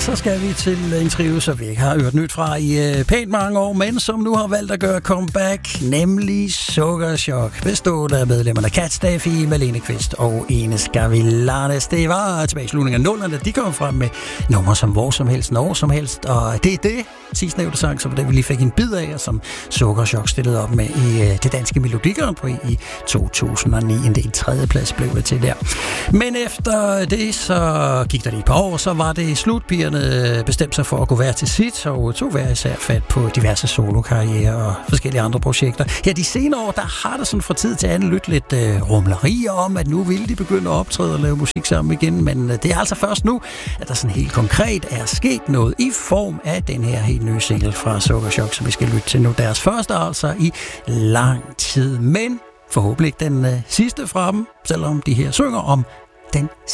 så skal vi til en trio, som vi ikke har hørt nyt fra i pænt mange år, men som nu har valgt at gøre comeback, nemlig Sukkerchok, bestående af medlemmerne Kat Steffi, Malene Kvist og Ines Gavilanes. Det var tilbage i slutningen af 00'erne. De kom frem med numre som Hvor som helst, Når som helst, og det er det sidstnævnte sang, som det vi lige fik en bid af, og som Sukkerchok stillede op med i det danske Melodi Grand Prix i 2009. En del tredjeplads blev det til der. Men efter det, så gik der lige et par år, så var det slut. Pigerne bestemte sig for at gå hver til sit, og tog hver især fat på diverse solokarrierer og forskellige andre projekter. Her de senere år, der har der sådan fra tid til anden lyttet lidt rumlerier om, at nu vil de begynde at optræde og lave musik sammen igen, men det er altså først nu, at der sådan helt konkret er sket noget i form af den her helt nye single fra Sukkerchok, som vi skal lytte til nu. Deres første altså i lang tid, men forhåbentlig den sidste fra dem, selvom de her synger om den